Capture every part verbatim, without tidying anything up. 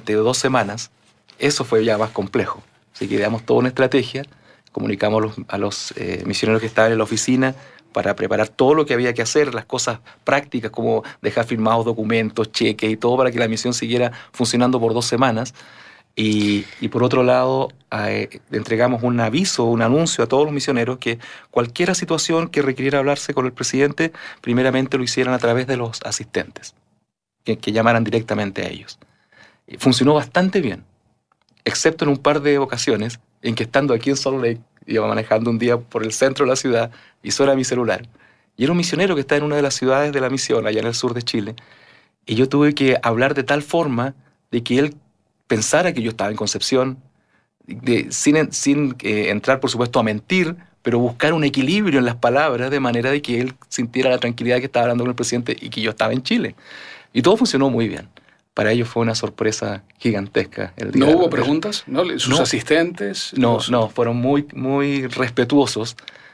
de dos semanas, eso fue ya más complejo. Así que ideamos toda una estrategia, comunicamos a los, a los eh, misioneros que estaban en la oficina para preparar todo lo que había que hacer, las cosas prácticas, como dejar firmados documentos, cheques y todo para que la misión siguiera funcionando por dos semanas. Y, y por otro lado, eh, entregamos un aviso, un anuncio a todos los misioneros que cualquier situación que requiriera hablarse con el presidente, primeramente lo hicieran a través de los asistentes, que, que llamaran directamente a ellos. Y funcionó bastante bien, excepto en un par de ocasiones en que estando aquí en Salt Lake, iba manejando un día por el centro de la ciudad y suena mi celular. Y era un misionero que está en una de las ciudades de la misión, allá en el sur de Chile, y yo tuve que hablar de tal forma de que él pensara que yo estaba en Concepción, de, sin, sin eh, entrar, por supuesto, a mentir, pero buscar un equilibrio en las palabras de manera de que él sintiera la tranquilidad que estaba hablando con el presidente y que yo estaba en Chile. Y todo funcionó muy bien. Para ellos fue una sorpresa gigantesca. El día ¿No hubo de... preguntas? ¿No? ¿Sus no, asistentes? No, los... no, fueron muy, muy respetuosos.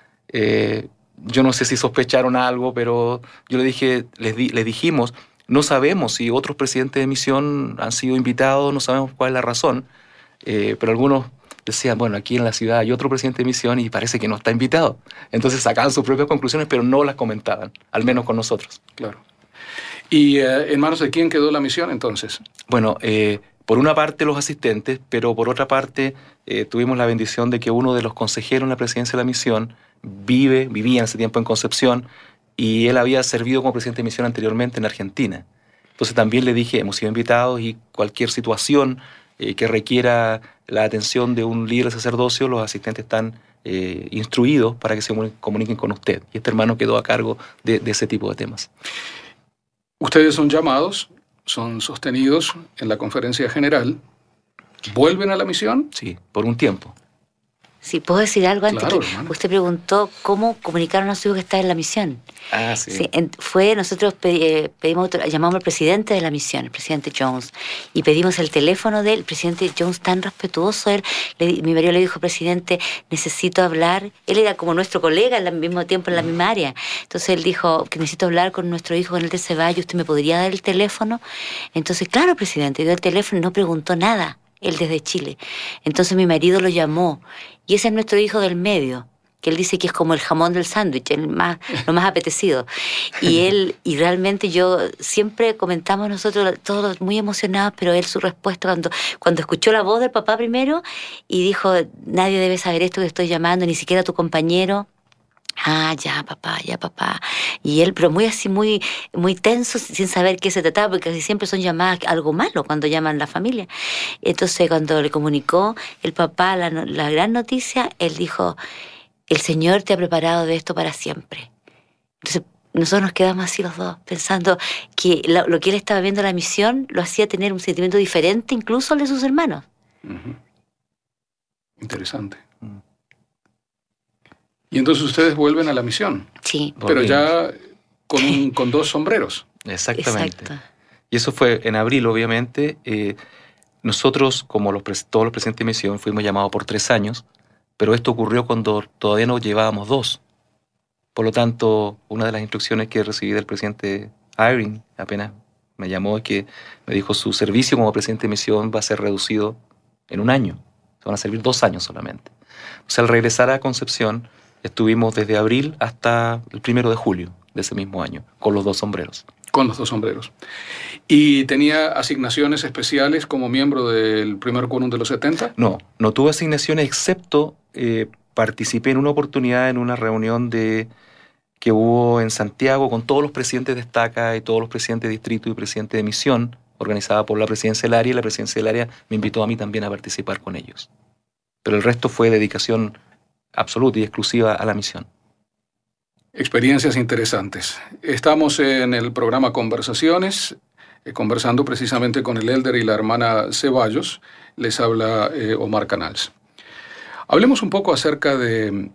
Eh, yo no sé si sospecharon algo, pero yo le dije, les, di, les dijimos, no sabemos si otros presidentes de misión han sido invitados, no sabemos cuál es la razón, eh, pero algunos decían, bueno, aquí en la ciudad hay otro presidente de misión y parece que no está invitado. Entonces sacaban sus propias conclusiones, pero no las comentaban, al menos con nosotros. Claro. ¿Y eh, en manos de quién quedó la misión entonces? Bueno, eh, por una parte los asistentes, pero por otra parte eh, tuvimos la bendición de que uno de los consejeros en la presidencia de la misión vive, vivía en ese tiempo en Concepción y él había servido como presidente de misión anteriormente en Argentina. Entonces también le dije, hemos sido invitados y cualquier situación eh, que requiera la atención de un líder de sacerdocio, los asistentes están eh, instruidos para que se comuniquen con usted. Y este hermano quedó a cargo de, de ese tipo de temas. Ustedes son llamados, son sostenidos en la conferencia general. ¿Vuelven a la misión? Sí, por un tiempo. Sí, ¿puedo decir algo antes? Claro, Que hermano. usted preguntó cómo comunicaron a su hijo que está en la misión. Ah, sí. Sí, en, fue, nosotros pedi, pedimos, llamamos al presidente de la misión, el presidente Jones, y pedimos el teléfono de él. El presidente Jones, tan respetuoso, él, le, mi marido le dijo, presidente, necesito hablar. Él era como nuestro colega al mismo tiempo en la misma área. Entonces él dijo que necesito hablar con nuestro hijo, con el de Ceballos, ¿usted me podría dar el teléfono? Entonces, claro, presidente, dio el teléfono y no preguntó nada, él desde Chile. Entonces mi marido lo llamó, y ese es nuestro hijo del medio, que él dice que es como el jamón del sándwich, el más, lo más apetecido. Y él, y realmente yo, siempre comentamos nosotros, todos muy emocionados, pero él su respuesta cuando, cuando escuchó la voz del papá primero y dijo, nadie debe saber esto que estoy llamando, ni siquiera tu compañero. Ah, ya, papá, ya, papá. Y él, pero muy así, muy, muy tenso, sin saber qué se trataba, porque casi siempre son llamadas algo malo cuando llaman la familia. Entonces, cuando le comunicó el papá la, la gran noticia, él dijo, el Señor te ha preparado de esto para siempre. Entonces, nosotros nos quedamos así los dos, pensando que lo, lo que él estaba viendo en la misión lo hacía tener un sentimiento diferente incluso al de sus hermanos. Uh-huh. Interesante. Y entonces ustedes vuelven a la misión. Sí. Pero ya con, un, con dos sombreros. Exactamente. Exacto. Y eso fue en abril, obviamente. Eh, nosotros, como los, todos los presidentes de misión, fuimos llamados por tres años, pero esto ocurrió cuando todavía nos llevábamos dos. Por lo tanto, una de las instrucciones que recibí del presidente Eyring, apenas me llamó, es que me dijo su servicio como presidente de misión va a ser reducido en un año. Se van a servir dos años solamente. O sea, al regresar a Concepción, estuvimos desde abril hasta el primero de julio de ese mismo año, con los dos sombreros. Con los dos sombreros. ¿Y tenía asignaciones especiales como miembro del primer quórum de los setenta? No, no tuve asignaciones, excepto eh, participé en una oportunidad en una reunión de, que hubo en Santiago con todos los presidentes de estaca y todos los presidentes de distrito y presidentes de misión, organizada por la presidencia del área, y la presidencia del área me invitó a mí también a participar con ellos. Pero el resto fue dedicación absoluta y exclusiva a la misión. Experiencias interesantes. Estamos en el programa Conversaciones, eh, conversando precisamente con el elder y la hermana Ceballos. Les habla eh, Omar Canals. Hablemos un poco acerca de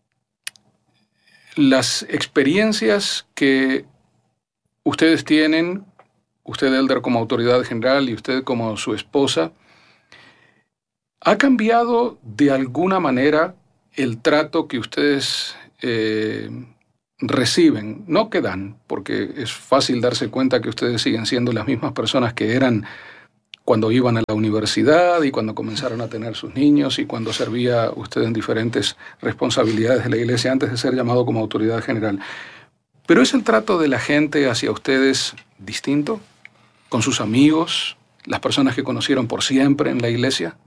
las experiencias que ustedes tienen, usted elder como autoridad general y usted como su esposa. ¿Ha cambiado de alguna manera el trato que ustedes eh, reciben? No que dan, porque es fácil darse cuenta que ustedes siguen siendo las mismas personas que eran cuando iban a la universidad y cuando comenzaron a tener sus niños y cuando servía usted en diferentes responsabilidades de la iglesia antes de ser llamado como autoridad general. ¿Pero es el trato de la gente hacia ustedes distinto? ¿Con sus amigos? ¿Las personas que conocieron por siempre en la iglesia?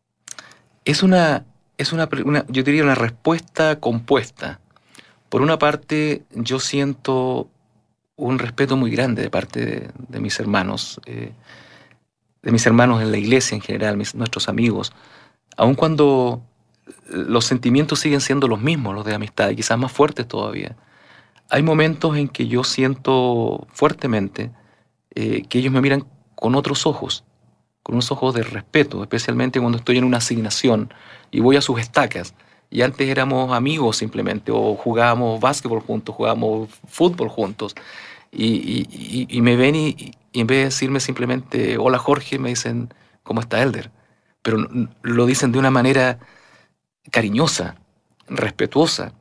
Es una, es una, una yo diría una respuesta compuesta. Por una parte, yo siento un respeto muy grande de parte de, de mis hermanos, eh, de mis hermanos en la iglesia en general, mis, nuestros amigos, aun cuando los sentimientos siguen siendo los mismos, los de amistad, y quizás más fuertes todavía. Hay momentos en que yo siento fuertemente eh, que ellos me miran con otros ojos, con unos ojos de respeto, especialmente cuando estoy en una asignación y voy a sus estacas. Y antes éramos amigos simplemente, o jugábamos básquetbol juntos, jugábamos fútbol juntos. Y, y, y me ven y, y en vez de decirme simplemente, hola Jorge, me dicen, ¿cómo está Elder? Pero lo dicen de una manera cariñosa, respetuosa,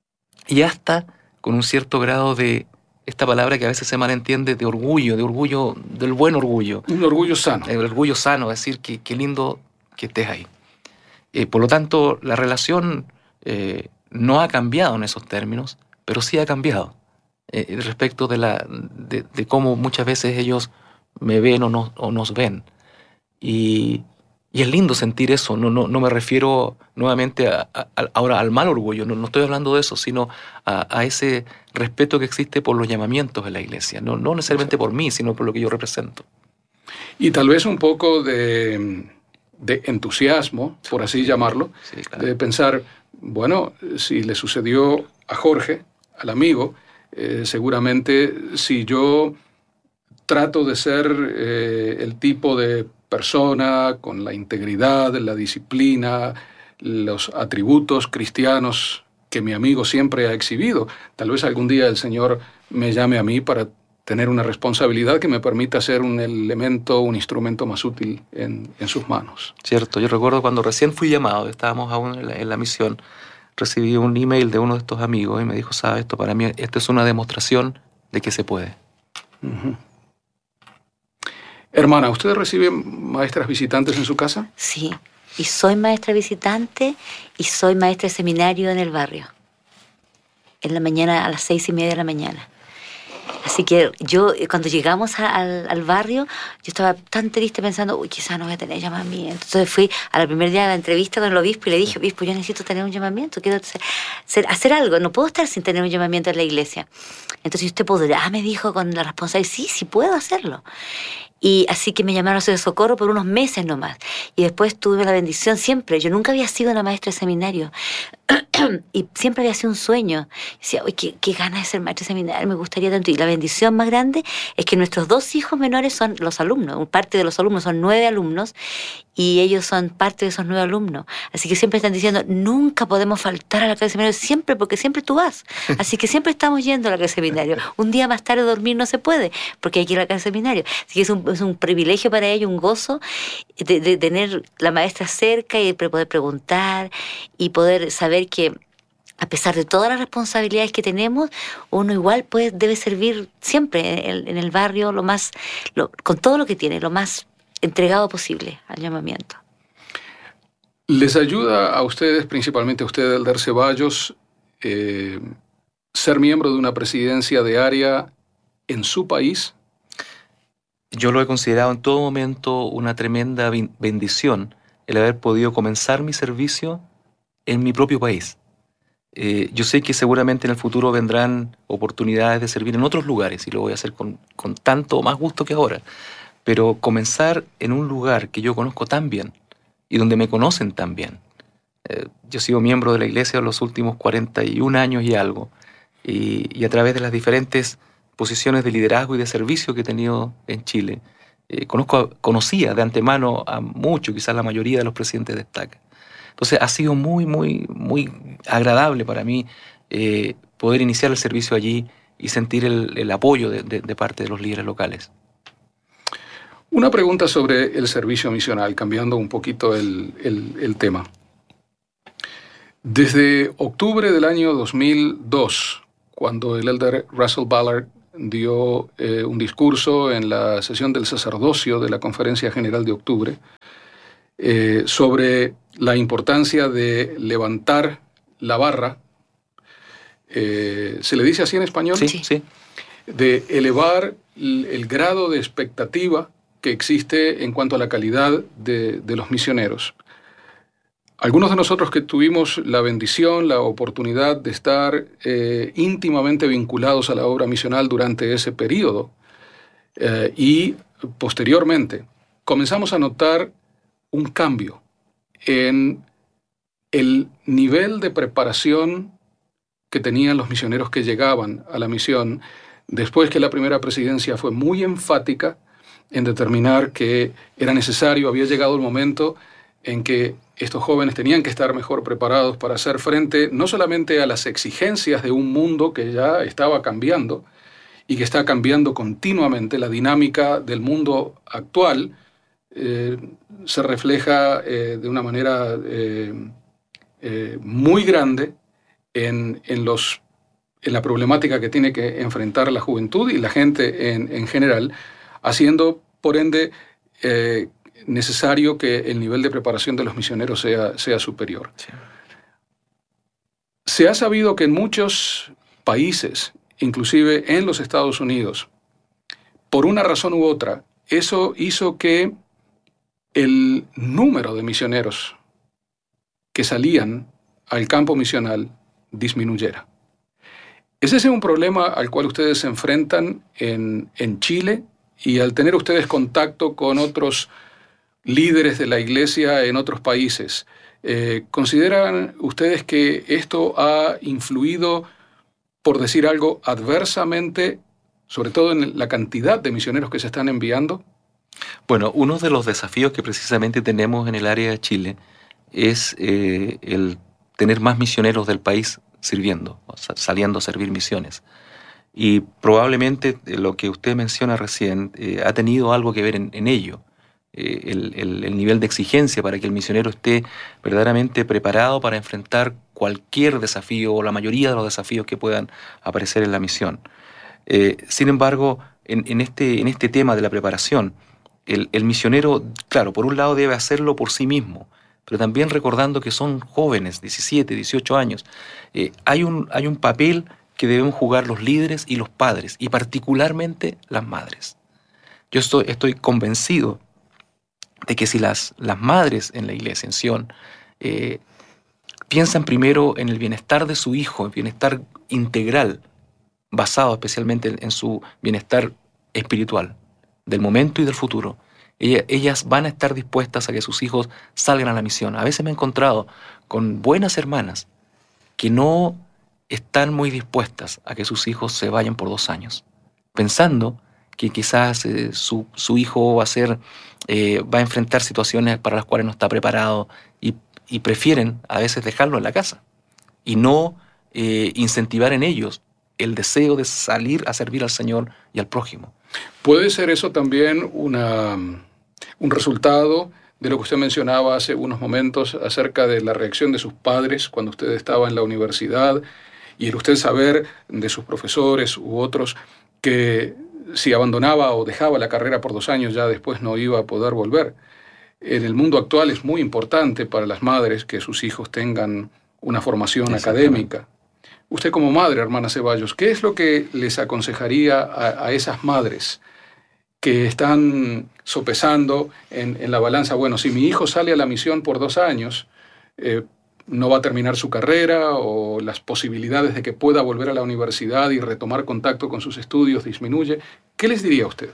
y hasta con un cierto grado de, esta palabra que a veces se malentiende, de orgullo, de orgullo, del buen orgullo. Un orgullo sano. El orgullo sano, es decir, que, qué lindo que estés ahí. Eh, por lo tanto, la relación eh, no ha cambiado en esos términos, pero sí ha cambiado eh, respecto de, la, de, de cómo muchas veces ellos me ven o, no, o nos ven. Y, y es lindo sentir eso. No, no, no me refiero nuevamente a, a, ahora al mal orgullo, no, no estoy hablando de eso, sino a, a ese respeto que existe por los llamamientos en la iglesia. No, no necesariamente por mí, sino por lo que yo represento. Y tal vez un poco de... de entusiasmo, por así llamarlo, sí, claro. De pensar, bueno, si le sucedió a Jorge, al amigo, eh, seguramente si yo trato de ser eh, el tipo de persona con la integridad, la disciplina, los atributos cristianos que mi amigo siempre ha exhibido, tal vez algún día el Señor me llame a mí para tener una responsabilidad que me permita ser un elemento, un instrumento más útil en, en sus manos. Cierto, yo recuerdo cuando recién fui llamado, estábamos aún en la, en la misión, recibí un email de uno de estos amigos y me dijo, ¿sabes? Esto para mí, esto es una demostración de que se puede. Uh-huh. Hermana, ¿usted recibe maestras visitantes en su casa? Sí, y soy maestra visitante y soy maestra de seminario en el barrio. En la mañana, a las seis y media de la mañana. Así que yo, cuando llegamos a, al, al barrio, yo estaba tan triste pensando, uy, quizás no voy a tener llamamiento. Entonces fui al primer día de la entrevista con el obispo y le dije, obispo, yo necesito tener un llamamiento, quiero hacer, hacer, hacer algo, no puedo estar sin tener un llamamiento en la iglesia. Entonces usted podrá, me dijo con la responsabilidad, sí, sí puedo hacerlo. Y así que me llamaron a hacer socorro por unos meses nomás. Y después tuve la bendición siempre. Yo nunca había sido una maestra de seminario. Y siempre había sido un sueño. Y decía, uy, qué, qué ganas de ser maestra de seminario, me gustaría tanto. Y la bendición más grande es que nuestros dos hijos menores son los alumnos. Parte de los alumnos son nueve alumnos y ellos son parte de esos nueve alumnos. Así que siempre están diciendo, nunca podemos faltar a la clase de seminario, siempre, porque siempre tú vas. Así que siempre estamos yendo a la clase de seminario. Un día más tarde dormir no se puede, porque hay que ir a la clase de seminario. Así que es un, es un privilegio para ellos, un gozo de, de tener la maestra cerca y de poder preguntar y poder saber que a pesar de todas las responsabilidades que tenemos, uno igual puede, debe servir siempre en, en el barrio lo más, lo, con todo lo que tiene, lo más entregado posible al llamamiento. ¿Les ayuda a ustedes, principalmente a usted, Elder Ceballos, eh, ser miembro de una presidencia de área en su país? Yo lo he considerado en todo momento una tremenda bendición el haber podido comenzar mi servicio en mi propio país. Eh, yo sé que seguramente en el futuro vendrán oportunidades de servir en otros lugares y lo voy a hacer con, con tanto más gusto que ahora. Pero comenzar en un lugar que yo conozco tan bien y donde me conocen tan bien. Eh, yo he sido miembro de la iglesia los últimos cuarenta y un años y algo. Y, y a través de las diferentes posiciones de liderazgo y de servicio que he tenido en Chile, eh, conozco, conocía de antemano a muchos, quizás la mayoría de los presidentes de estaca. Entonces ha sido muy, muy, muy agradable para mí eh, poder iniciar el servicio allí y sentir el, el apoyo de, de, de parte de los líderes locales. Una pregunta sobre el servicio misional, cambiando un poquito el, el, el tema. Desde octubre del año dos mil dos, cuando el elder Russell Ballard dio eh, un discurso en la sesión del sacerdocio de la Conferencia General de Octubre eh, sobre la importancia de levantar la barra, eh, ¿se le dice así en español? Sí, sí. De elevar el, el grado de expectativa que existe en cuanto a la calidad de, de los misioneros. Algunos de nosotros que tuvimos la bendición, la oportunidad de estar eh, íntimamente vinculados a la obra misional durante ese periodo eh, y posteriormente, comenzamos a notar un cambio en el nivel de preparación que tenían los misioneros que llegaban a la misión después que la primera presidencia fue muy enfática en determinar que era necesario, había llegado el momento en que estos jóvenes tenían que estar mejor preparados para hacer frente no solamente a las exigencias de un mundo que ya estaba cambiando y que está cambiando continuamente. La dinámica del mundo actual eh, se refleja eh, de una manera eh, eh, muy grande en, en, los, en la problemática que tiene que enfrentar la juventud y la gente en, en general, haciendo, por ende, eh, necesario que el nivel de preparación de los misioneros sea, sea superior. Sí. Se ha sabido que en muchos países, inclusive en los Estados Unidos, por una razón u otra, eso hizo que el número de misioneros que salían al campo misional disminuyera. ¿Es ese un problema al cual ustedes se enfrentan en, en Chile? Y al tener ustedes contacto con otros líderes de la iglesia en otros países, eh, ¿consideran ustedes que esto ha influido, por decir algo, adversamente, sobre todo en la cantidad de misioneros que se están enviando? Bueno, uno de los desafíos que precisamente tenemos en el área de Chile es eh, el tener más misioneros del país sirviendo, o sea, saliendo a servir misiones. Y probablemente lo que usted menciona recién eh, ha tenido algo que ver en, en ello. Eh, el, el, el nivel de exigencia para que el misionero esté verdaderamente preparado para enfrentar cualquier desafío o la mayoría de los desafíos que puedan aparecer en la misión. Eh, sin embargo, en, en, este, en este tema de la preparación, el, el misionero, claro, por un lado debe hacerlo por sí mismo, pero también recordando que son jóvenes, diecisiete, dieciocho años. Eh, hay, un, hay un papel que deben jugar los líderes y los padres, y particularmente las madres. Yo estoy, estoy convencido de que si las, las madres en la iglesia, en Sion, eh, piensan primero en el bienestar de su hijo, el bienestar integral, basado especialmente en, en su bienestar espiritual, del momento y del futuro, ella, ellas van a estar dispuestas a que sus hijos salgan a la misión. A veces me he encontrado con buenas hermanas que no están muy dispuestas a que sus hijos se vayan por dos años, pensando que quizás eh, su, su hijo va a ser, eh, va a enfrentar situaciones para las cuales no está preparado y, y prefieren a veces dejarlo en la casa y no eh, incentivar en ellos el deseo de salir a servir al Señor y al prójimo. ¿Puede ser eso también una, un resultado de lo que usted mencionaba hace unos momentos acerca de la reacción de sus padres cuando usted estaba en la universidad y el usted saber de sus profesores u otros que si abandonaba o dejaba la carrera por dos años ya después no iba a poder volver? En el mundo actual es muy importante para las madres que sus hijos tengan una formación académica. Usted como madre, hermana Ceballos, ¿qué es lo que les aconsejaría a, a esas madres que están sopesando en, en la balanza? Bueno, si mi hijo sale a la misión por dos años, eh, no va a terminar su carrera o las posibilidades de que pueda volver a la universidad y retomar contacto con sus estudios disminuye. ¿Qué les diría usted?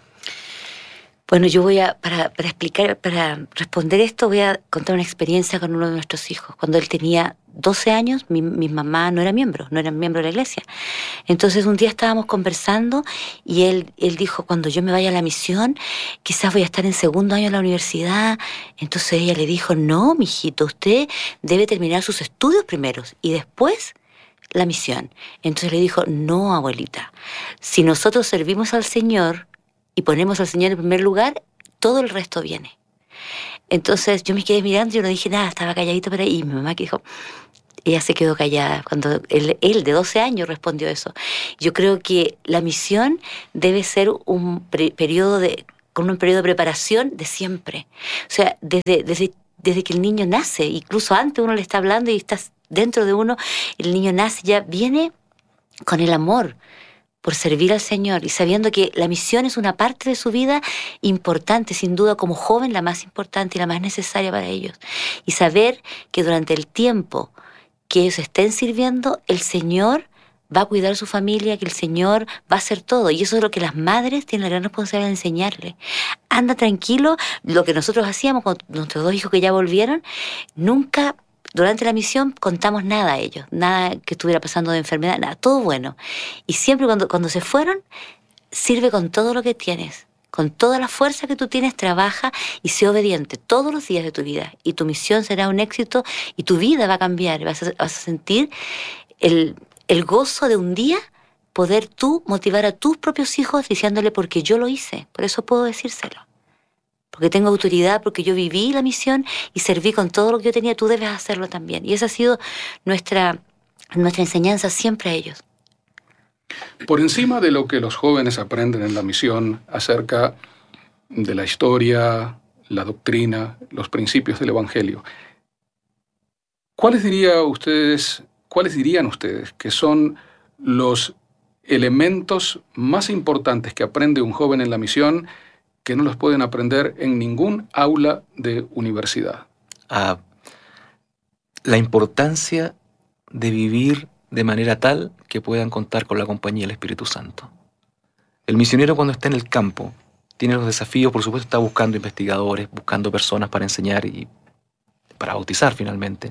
Bueno, yo voy a, para, para explicar, para responder esto, voy a contar una experiencia con uno de nuestros hijos. Cuando él tenía doce años, mi, mi mamá no era miembro, no era miembro de la iglesia. Entonces un día estábamos conversando y él, él dijo, cuando yo me vaya a la misión, quizás voy a estar en segundo año en la universidad. Entonces ella le dijo, no, mijito, usted debe terminar sus estudios primero y después la misión. Entonces le dijo, no, abuelita, si nosotros servimos al Señor y ponemos al Señor en primer lugar, todo el resto viene. Entonces yo me quedé mirando, yo no dije nada, estaba calladito por ahí, y mi mamá que dijo, ella se quedó callada. Cuando él, él, de doce años, respondió eso. Yo creo que la misión debe ser un pre- periodo de, con un periodo de preparación de siempre. O sea, desde, desde, desde que el niño nace, incluso antes uno le está hablando y está dentro de uno, el niño nace, ya viene con el amor por servir al Señor y sabiendo que la misión es una parte de su vida importante, sin duda como joven la más importante y la más necesaria para ellos. Y saber que durante el tiempo que ellos estén sirviendo, el Señor va a cuidar a su familia, que el Señor va a hacer todo. Y eso es lo que las madres tienen la gran responsabilidad de enseñarle. Anda tranquilo, lo que nosotros hacíamos con nuestros dos hijos que ya volvieron, nunca durante la misión contamos nada a ellos, nada que estuviera pasando de enfermedad, nada, todo bueno. Y siempre cuando, cuando se fueron, sirve con todo lo que tienes, con toda la fuerza que tú tienes, trabaja y sé obediente todos los días de tu vida. Y tu misión será un éxito y tu vida va a cambiar, vas a, vas a sentir el, el gozo de un día poder tú motivar a tus propios hijos diciéndole porque yo lo hice, por eso puedo decírselo. Porque tengo autoridad, porque yo viví la misión y serví con todo lo que yo tenía, tú debes hacerlo también. Y esa ha sido nuestra, nuestra enseñanza siempre a ellos. Por encima de lo que los jóvenes aprenden en la misión acerca de la historia, la doctrina, los principios del Evangelio, ¿cuáles diría ustedes, cuáles dirían ustedes que son los elementos más importantes que aprende un joven en la misión que no los pueden aprender en ningún aula de universidad? Ah, la importancia de vivir de manera tal que puedan contar con la compañía del Espíritu Santo. El misionero cuando está en el campo tiene los desafíos, por supuesto está buscando investigadores, buscando personas para enseñar y para bautizar finalmente.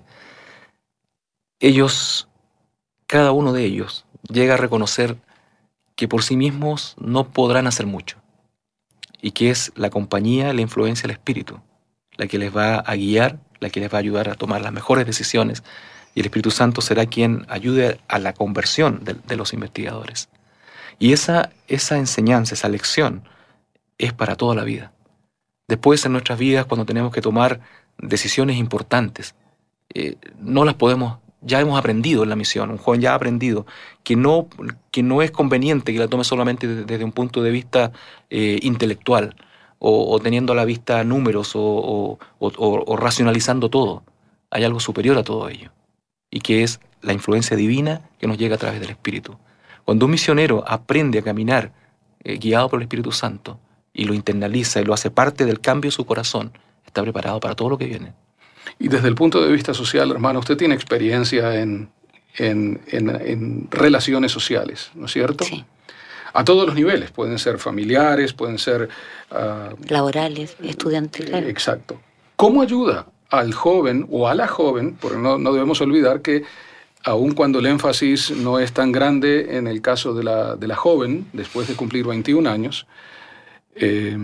Ellos, cada uno de ellos, llega a reconocer que por sí mismos no podrán hacer mucho y que es la compañía, la influencia del Espíritu la que les va a guiar, la que les va a ayudar a tomar las mejores decisiones, y el Espíritu Santo será quien ayude a la conversión de, de los investigadores. Y esa, esa enseñanza, esa lección, es para toda la vida. Después en nuestras vidas, cuando tenemos que tomar decisiones importantes, eh, no las podemos, ya hemos aprendido en la misión, un joven ya ha aprendido que no, que no es conveniente que la tome solamente desde un punto de vista eh, intelectual, o, o teniendo a la vista números, o, o, o, o racionalizando todo. Hay algo superior a todo ello, y que es la influencia divina que nos llega a través del Espíritu. Cuando un misionero aprende a caminar eh, guiado por el Espíritu Santo, y lo internaliza y lo hace parte del cambio de su corazón, está preparado para todo lo que viene. Y desde el punto de vista social, hermano, usted tiene experiencia en, en, en, en relaciones sociales, ¿no es cierto? Sí. A todos los niveles, pueden ser familiares, pueden ser... Uh, laborales, estudiantes. Claro. Exacto. ¿Cómo ayuda al joven o a la joven? Porque no, no debemos olvidar que aun cuando el énfasis no es tan grande en el caso de la, de la joven, después de cumplir veintiún años, eh,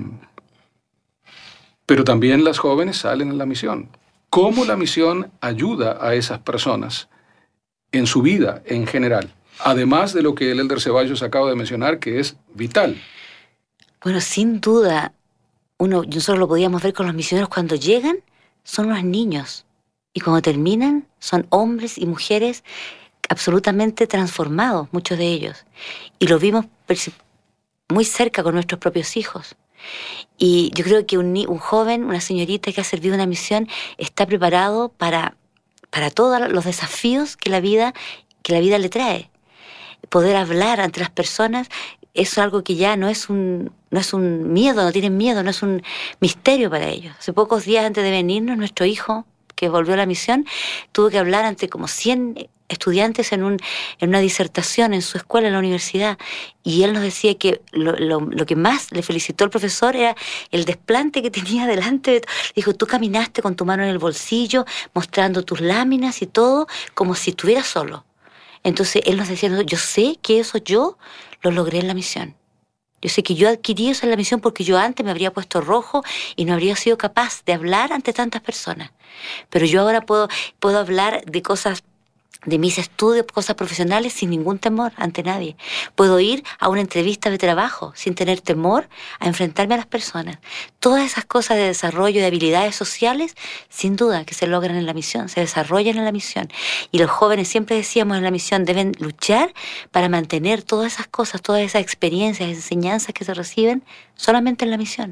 pero también las jóvenes salen en la misión. ¿Cómo la misión ayuda a esas personas en su vida en general? Además de lo que el Elder Ceballos acaba de mencionar, que es vital. Bueno, sin duda, uno, nosotros lo podíamos ver con los misioneros cuando llegan, son unos niños. Y cuando terminan, son hombres y mujeres absolutamente transformados, muchos de ellos. Y lo vimos muy cerca con nuestros propios hijos. Y yo creo que un, un joven, una señorita que ha servido una misión, está preparado para, para todos los desafíos que la vida, que la vida le trae. Poder hablar ante las personas es algo que ya no es un, no es un miedo, no tienen miedo, no es un misterio para ellos. Hace pocos días antes de venirnos, nuestro hijo, que volvió a la misión, tuvo que hablar ante como cien estudiantes en, un, en una disertación en su escuela, en la universidad, y él nos decía que lo, lo, lo que más le felicitó al profesor era el desplante que tenía delante. Dijo, tú caminaste con tu mano en el bolsillo, mostrando tus láminas y todo, como si estuvieras solo. Entonces él nos decía, yo sé que eso yo lo logré en la misión. Yo sé que yo adquirí eso en la misión porque yo antes me habría puesto rojo y no habría sido capaz de hablar ante tantas personas. Pero yo ahora puedo, puedo hablar de cosas de mis estudios, cosas profesionales, sin ningún temor ante nadie. Puedo ir a una entrevista de trabajo sin tener temor a enfrentarme a las personas. Todas esas cosas de desarrollo de habilidades sociales, sin duda que se logran en la misión, se desarrollan en la misión. Y los jóvenes, siempre decíamos en la misión, deben luchar para mantener todas esas cosas, todas esas experiencias, enseñanzas que se reciben solamente en la misión.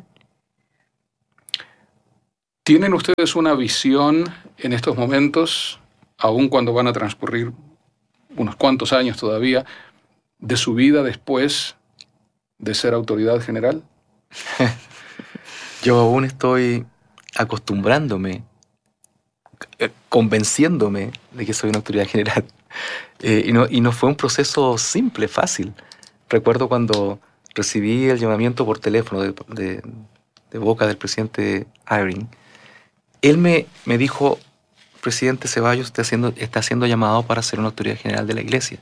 ¿Tienen ustedes una visión en estos momentos, aun cuando van a transcurrir unos cuantos años todavía, de su vida después de ser autoridad general? Yo aún estoy acostumbrándome, convenciéndome de que soy una autoridad general. Eh, y, no, y no fue un proceso simple, fácil. Recuerdo cuando recibí el llamamiento por teléfono de, de, de boca del presidente Eyring. Él me, me dijo: presidente Ceballos está siendo, está siendo llamado para ser una autoridad general de la iglesia.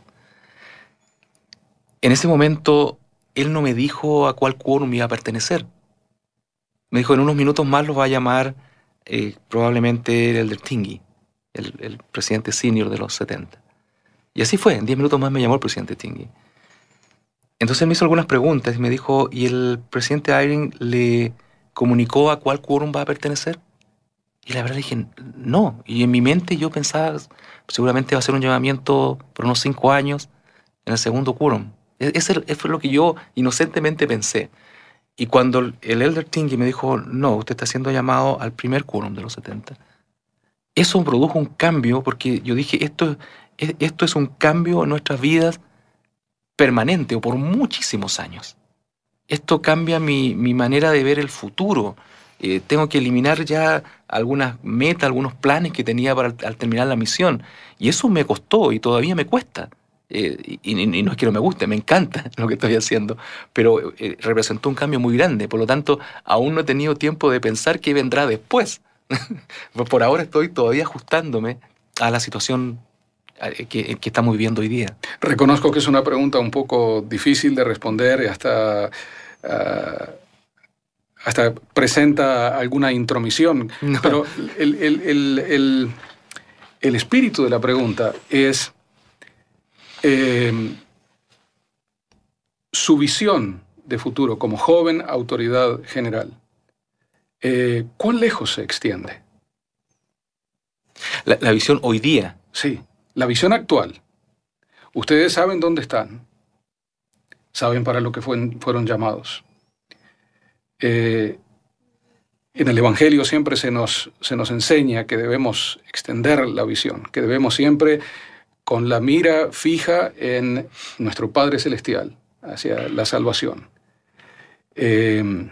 En ese momento, él no me dijo a cuál quórum iba a pertenecer. Me dijo: en unos minutos más los va a llamar eh, probablemente el Elder Tingey, el, el presidente senior de los setenta. Y así fue, en diez minutos más me llamó el presidente Tingey. Entonces él me hizo algunas preguntas y me dijo: ¿y el presidente Eyring le comunicó a cuál quórum va a pertenecer? Y la verdad dije, no. Y en mi mente yo pensaba, seguramente va a ser un llamamiento por unos cinco años en el segundo quórum. Eso fue lo que yo inocentemente pensé. Y cuando el Elder Tingey me dijo, no, usted está siendo llamado al primer quórum de los setenta, eso produjo un cambio, porque yo dije, esto, esto es un cambio en nuestras vidas permanente o por muchísimos años. Esto cambia mi, mi manera de ver el futuro. Eh, tengo que eliminar ya algunas metas, algunos planes que tenía para al terminar la misión. Y eso me costó y todavía me cuesta. Eh, y, y no es que no me guste, me encanta lo que estoy haciendo, pero eh, representó un cambio muy grande. Por lo tanto, aún no he tenido tiempo de pensar qué vendrá después. Por ahora estoy todavía ajustándome a la situación que, que estamos viviendo hoy día. Reconozco que es una pregunta un poco difícil de responder y hasta... Uh... hasta presenta alguna intromisión, no. Pero el, el, el, el, el espíritu de la pregunta es eh, su visión de futuro como joven autoridad general. Eh, ¿Cuán lejos se extiende? La, la visión hoy día. Sí, la visión actual. Ustedes saben dónde están, saben para lo que fue, fueron llamados. Eh, en el Evangelio siempre se nos, se nos enseña que debemos extender la visión, que debemos siempre con la mira fija en nuestro Padre Celestial, hacia la salvación. Eh,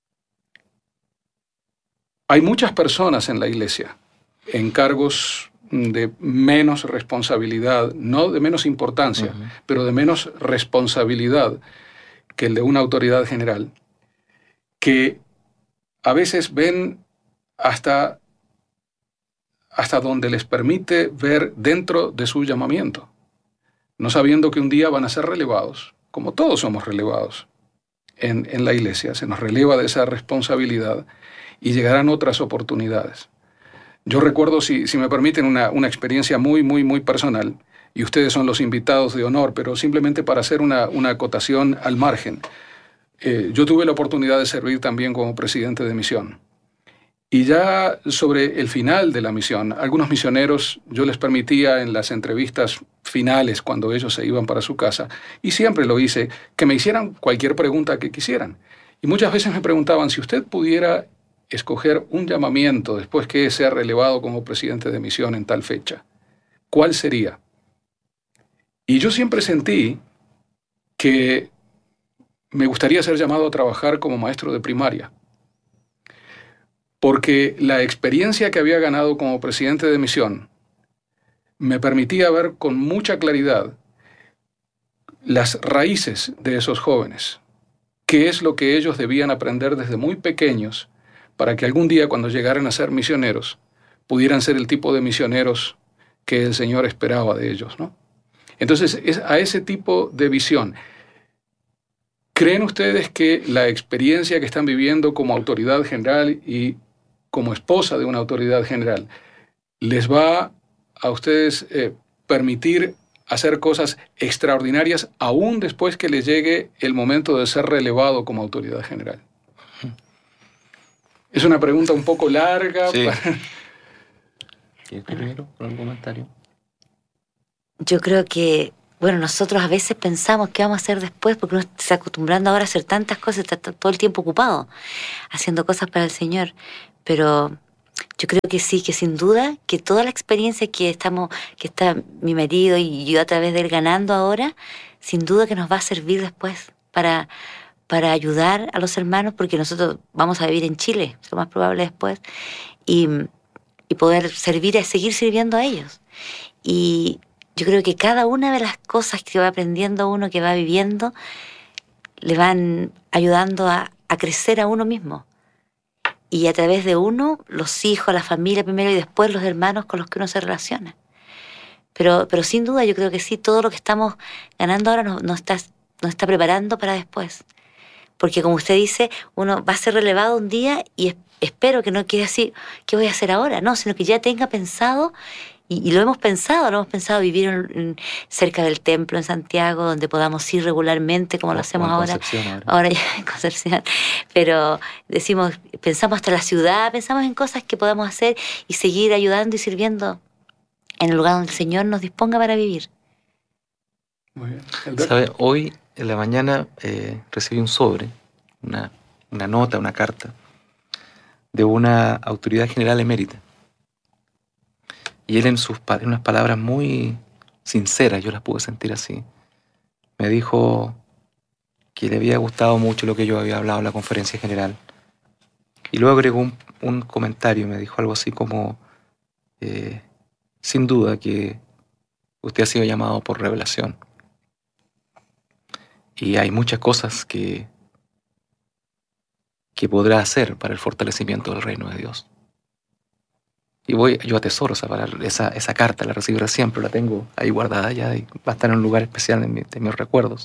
hay muchas personas en la iglesia en cargos de menos responsabilidad, no de menos importancia, uh-huh. pero de menos responsabilidad que el de una autoridad general, que a veces ven hasta, hasta donde les permite ver dentro de su llamamiento, no sabiendo que un día van a ser relevados, como todos somos relevados en, en la iglesia, se nos releva de esa responsabilidad y llegarán otras oportunidades. Yo recuerdo, si, si me permiten, una, una experiencia muy, muy, muy personal, y ustedes son los invitados de honor, pero simplemente para hacer una, una acotación al margen. Eh, yo tuve la oportunidad de servir también como presidente de misión. Y ya sobre el final de la misión, algunos misioneros yo les permitía en las entrevistas finales, cuando ellos se iban para su casa, y siempre lo hice, que me hicieran cualquier pregunta que quisieran. Y muchas veces me preguntaban, si usted pudiera escoger un llamamiento después que sea relevado como presidente de misión en tal fecha, ¿cuál sería? Y yo siempre sentí que me gustaría ser llamado a trabajar como maestro de primaria, porque la experiencia que había ganado como presidente de misión me permitía ver con mucha claridad las raíces de esos jóvenes, qué es lo que ellos debían aprender desde muy pequeños para que algún día, cuando llegaran a ser misioneros, pudieran ser el tipo de misioneros que el Señor esperaba de ellos, ¿no? Entonces, es a ese tipo de visión. ¿Creen ustedes que la experiencia que están viviendo como autoridad general y como esposa de una autoridad general les va a ustedes eh, permitir hacer cosas extraordinarias aún después que le llegue el momento de ser relevado como autoridad general? Es una pregunta un poco larga. Sí. Para... ¿Y primero con algún comentario? Yo creo que, bueno, nosotros a veces pensamos qué vamos a hacer después, porque uno está acostumbrando ahora a hacer tantas cosas, está todo el tiempo ocupado, haciendo cosas para el Señor. Pero yo creo que sí, que sin duda, que toda la experiencia que estamos, que está mi marido y yo a través de él ganando ahora, sin duda que nos va a servir después para, para ayudar a los hermanos, porque nosotros vamos a vivir en Chile, es lo más probable después, y, y poder servir, seguir sirviendo a ellos. Y yo creo que cada una de las cosas que va aprendiendo uno, que va viviendo, le van ayudando a, a crecer a uno mismo. Y a través de uno, los hijos, la familia primero y después los hermanos con los que uno se relaciona. Pero, pero sin duda yo creo que sí, todo lo que estamos ganando ahora nos, nos, está, nos está preparando para después. Porque como usted dice, uno va a ser relevado un día y es, espero que no quede así, ¿qué voy a hacer ahora? No, sino que ya tenga pensado. Y, y lo hemos pensado, lo hemos pensado vivir en, en, cerca del templo en Santiago, donde podamos ir regularmente como o, lo hacemos ahora. ahora. Ahora ya en Concepción. Pero decimos, pensamos hasta la ciudad, pensamos en cosas que podamos hacer y seguir ayudando y sirviendo en el lugar donde el Señor nos disponga para vivir. Muy bien. ¿Sabe? Hoy en la mañana eh, recibí un sobre, una, una nota, una carta de una autoridad general emérita. Y él en, sus, en unas palabras muy sinceras, yo las pude sentir así, me dijo que le había gustado mucho lo que yo había hablado en la conferencia general. Y luego agregó un, un comentario, me dijo algo así como, eh, sin duda que usted ha sido llamado por revelación. Y hay muchas cosas que, que podrá hacer para el fortalecimiento del reino de Dios. Y voy, yo atesoro esa, esa, esa carta, la recibí recién, pero la tengo ahí guardada ya y va a estar en un lugar especial en, mi, en mis recuerdos.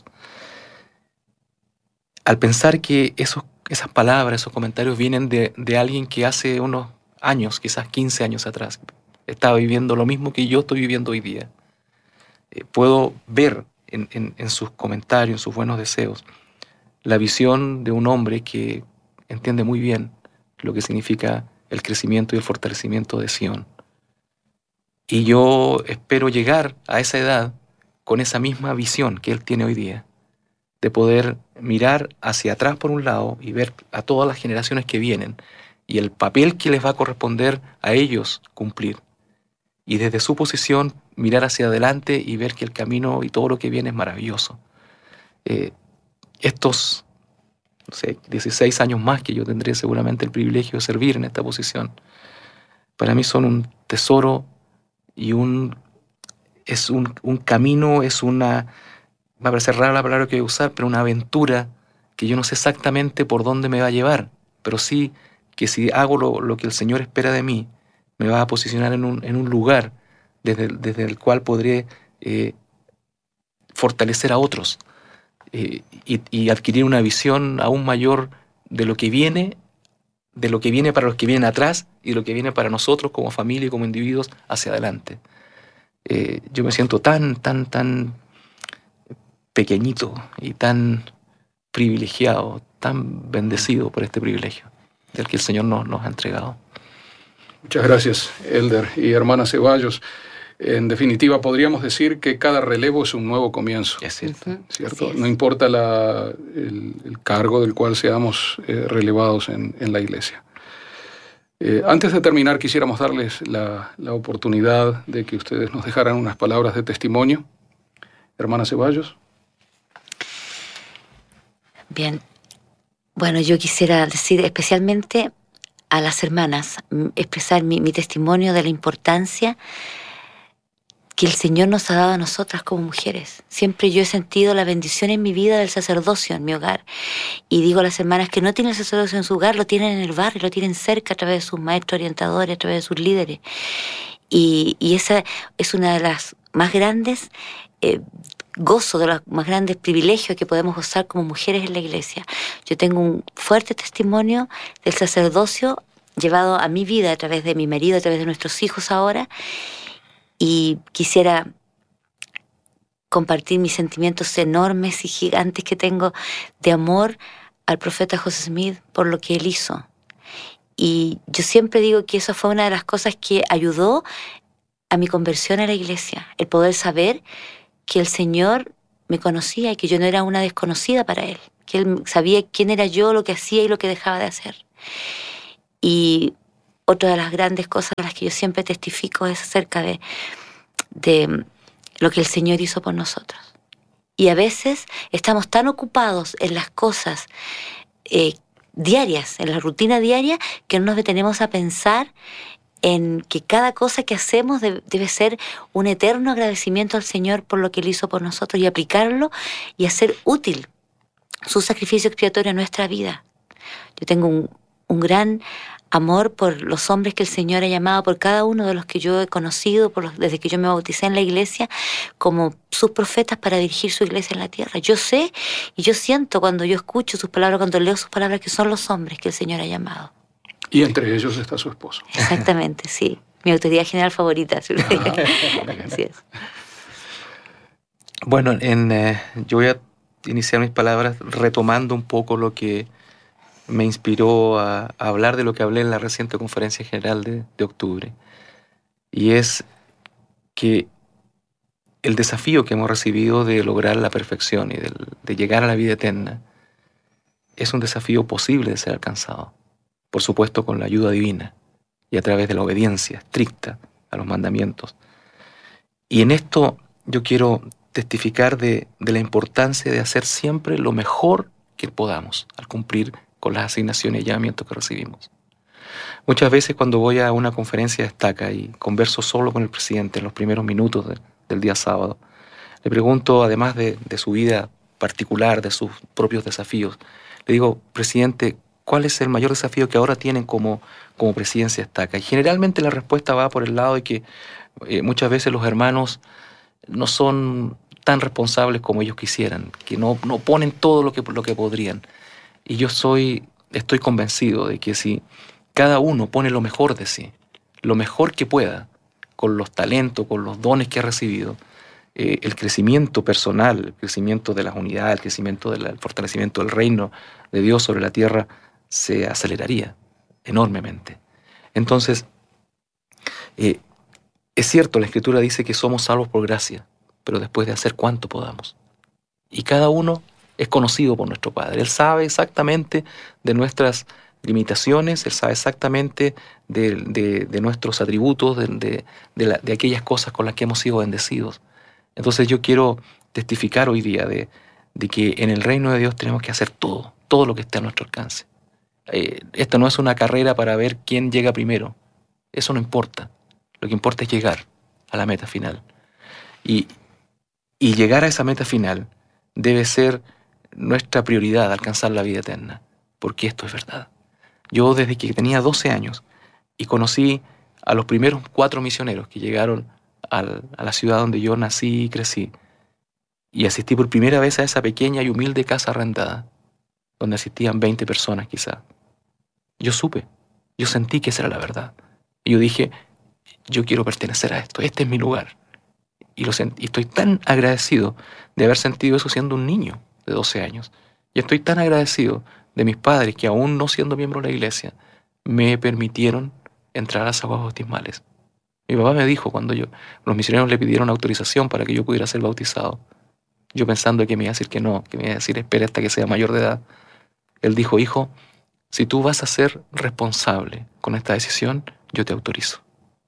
Al pensar que esos, esas palabras, esos comentarios vienen de, de alguien que hace unos años, quizás quince años atrás, estaba viviendo lo mismo que yo estoy viviendo hoy día, eh, puedo ver en, en, en sus comentarios, en sus buenos deseos, la visión de un hombre que entiende muy bien lo que significa el crecimiento y el fortalecimiento de Sion. Y yo espero llegar a esa edad con esa misma visión que él tiene hoy día, de poder mirar hacia atrás por un lado y ver a todas las generaciones que vienen y el papel que les va a corresponder a ellos cumplir. Y desde su posición mirar hacia adelante y ver que el camino y todo lo que viene es maravilloso. Eh, estos no sé, dieciséis años más que yo tendré seguramente el privilegio de servir en esta posición, para mí son un tesoro y un, es un, un camino, es una, va a parecer rara la palabra que voy a usar, pero una aventura que yo no sé exactamente por dónde me va a llevar, pero sí que si hago lo, lo que el Señor espera de mí, me va a posicionar en un, en un lugar desde, desde el cual podré eh, fortalecer a otros. Eh, y, y adquirir una visión aún mayor de lo que viene, de lo que viene para los que vienen atrás y de lo que viene para nosotros como familia y como individuos hacia adelante. Eh, yo me siento tan, tan, tan pequeñito y tan privilegiado, tan bendecido por este privilegio del que el Señor nos, nos ha entregado. Muchas gracias, Elder y hermana Ceballos. En definitiva, podríamos decir que cada relevo es un nuevo comienzo. Es cierto. Uh-huh. ¿Cierto? Es. No importa la, el, el cargo del cual seamos eh, relevados en, en la iglesia. Eh, antes de terminar, quisiéramos darles la, la oportunidad de que ustedes nos dejaran unas palabras de testimonio. Hermana Ceballos. Bien. Bueno, yo quisiera decir especialmente a las hermanas, expresar mi, mi testimonio de la importancia que el Señor nos ha dado a nosotras como mujeres. Siempre yo he sentido la bendición en mi vida del sacerdocio en mi hogar. Y digo a las hermanas que no tienen el sacerdocio en su hogar, lo tienen en el barrio, lo tienen cerca a través de sus maestros orientadores, a través de sus líderes. Y, y esa es una de las más grandes eh, gozo, de los más grandes privilegios que podemos gozar como mujeres en la iglesia. Yo tengo un fuerte testimonio del sacerdocio llevado a mi vida a través de mi marido, a través de nuestros hijos ahora. Y quisiera compartir mis sentimientos enormes y gigantes que tengo de amor al profeta José Smith por lo que él hizo. Y yo siempre digo que eso fue una de las cosas que ayudó a mi conversión a la iglesia, el poder saber que el Señor me conocía y que yo no era una desconocida para Él, que Él sabía quién era yo, lo que hacía y lo que dejaba de hacer. Y otra de las grandes cosas a las que yo siempre testifico es acerca de, de lo que el Señor hizo por nosotros. Y a veces estamos tan ocupados en las cosas eh, diarias, en la rutina diaria, que no nos detenemos a pensar en que cada cosa que hacemos debe, debe ser un eterno agradecimiento al Señor por lo que Él hizo por nosotros y aplicarlo y hacer útil su sacrificio expiatorio en nuestra vida. Yo tengo un, un gran amor por los hombres que el Señor ha llamado, por cada uno de los que yo he conocido, por los, desde que yo me bauticé en la iglesia, como sus profetas para dirigir su iglesia en la tierra. Yo sé y yo siento cuando yo escucho sus palabras, cuando leo sus palabras, que son los hombres que el Señor ha llamado. Y entre ellos está su esposo. Exactamente, sí. Mi autoridad general favorita. ¿Sí? Así es. Bueno, en, eh, yo voy a iniciar mis palabras retomando un poco lo que me inspiró a, a hablar de lo que hablé en la reciente conferencia general de, de octubre. Y es que el desafío que hemos recibido de lograr la perfección y de, de llegar a la vida eterna es un desafío posible de ser alcanzado. Por supuesto, con la ayuda divina y a través de la obediencia estricta a los mandamientos. Y en esto yo quiero testificar de, de la importancia de hacer siempre lo mejor que podamos al cumplir con las asignaciones y llamamientos que recibimos. Muchas veces cuando voy a una conferencia de estaca y converso solo con el presidente en los primeros minutos de, del día sábado, le pregunto, además de, de su vida particular, de sus propios desafíos, le digo, presidente, ¿cuál es el mayor desafío que ahora tienen como, como presidencia estaca? Y generalmente la respuesta va por el lado de que eh, muchas veces los hermanos no son tan responsables como ellos quisieran, que no, no ponen todo lo que, lo que podrían. Y yo soy, estoy convencido de que si cada uno pone lo mejor de sí, lo mejor que pueda, con los talentos, con los dones que ha recibido, eh, el crecimiento personal, el crecimiento de las unidades, el crecimiento del fortalecimiento del reino de Dios sobre la tierra, se aceleraría enormemente. Entonces, eh, es cierto, la Escritura dice que somos salvos por gracia, pero después de hacer cuanto podamos. Y cada uno es conocido por nuestro Padre. Él sabe exactamente de nuestras limitaciones, Él sabe exactamente de, de, de nuestros atributos, de, de, de, la, de aquellas cosas con las que hemos sido bendecidos. Entonces yo quiero testificar hoy día de, de que en el reino de Dios tenemos que hacer todo, todo lo que esté a nuestro alcance. Eh, esta no es una carrera para ver quién llega primero. Eso no importa. Lo que importa es llegar a la meta final. Y, y llegar a esa meta final debe ser nuestra prioridad, alcanzar la vida eterna, porque esto es verdad. Yo desde que tenía doce años y conocí a los primeros cuatro misioneros que llegaron al, a la ciudad donde yo nací y crecí, y asistí por primera vez a esa pequeña y humilde casa arrendada, donde asistían veinte personas quizá. Yo supe, yo sentí que esa era la verdad. Y yo dije, yo quiero pertenecer a esto, este es mi lugar. Y, lo sent- y estoy tan agradecido de haber sentido eso siendo un niño de doce años. Y estoy tan agradecido de mis padres que aún no siendo miembro de la iglesia, me permitieron entrar a las aguas bautismales. Mi papá me dijo cuando yo, los misioneros le pidieron autorización para que yo pudiera ser bautizado, yo pensando que me iba a decir que no, que me iba a decir espera hasta que sea mayor de edad. Él dijo, hijo, si tú vas a ser responsable con esta decisión, yo te autorizo.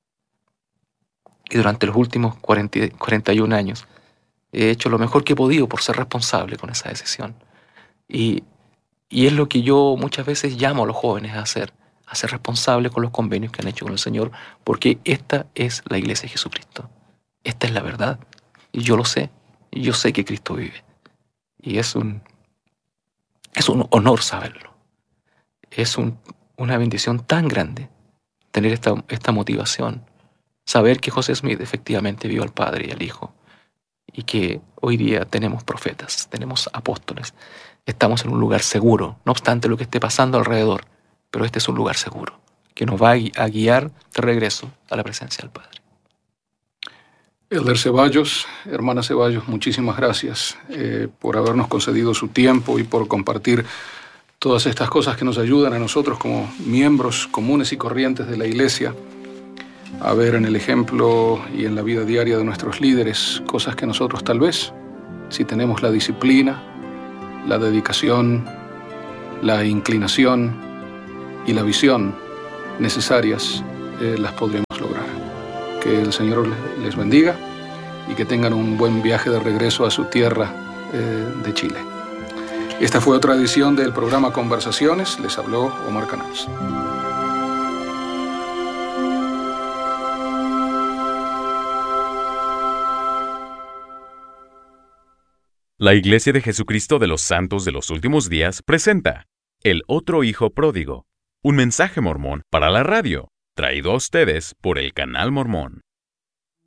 Y durante los últimos cuarenta, cuarenta y un años he hecho lo mejor que he podido por ser responsable con esa decisión. Y, y es lo que yo muchas veces llamo a los jóvenes a hacer, a ser responsables con los convenios que han hecho con el Señor, porque esta es la iglesia de Jesucristo. Esta es la verdad. Y yo lo sé. Y yo sé que Cristo vive. Y es un, es un honor saberlo. Es un, una bendición tan grande tener esta, esta motivación. Saber que José Smith efectivamente vio al Padre y al Hijo. Y que hoy día tenemos profetas, tenemos apóstoles. Estamos en un lugar seguro, no obstante lo que esté pasando alrededor. Pero este es un lugar seguro, que nos va a guiar de regreso a la presencia del Padre. Elder Ceballos, hermana Ceballos, muchísimas gracias eh, por habernos concedido su tiempo y por compartir todas estas cosas que nos ayudan a nosotros como miembros comunes y corrientes de la Iglesia a ver en el ejemplo y en la vida diaria de nuestros líderes cosas que nosotros tal vez, si tenemos la disciplina, la dedicación, la inclinación y la visión necesarias, eh, las podremos lograr. Que el Señor les bendiga y que tengan un buen viaje de regreso a su tierra eh, de Chile. Esta fue otra edición del programa Conversaciones. Les habló Omar Canals. La Iglesia de Jesucristo de los Santos de los Últimos Días presenta El Otro Hijo Pródigo, un mensaje mormón para la radio, traído a ustedes por el Canal Mormón.